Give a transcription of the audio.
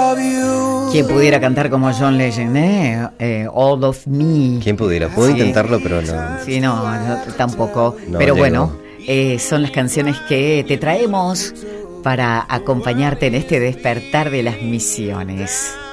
¿Quién pudiera cantar como John Legend, All of Me? ¿Quién pudiera? Puedo intentarlo, pero no. Sí, no, tampoco. No pero llegó. bueno, son las canciones que te traemos para acompañarte en este despertar de las misiones.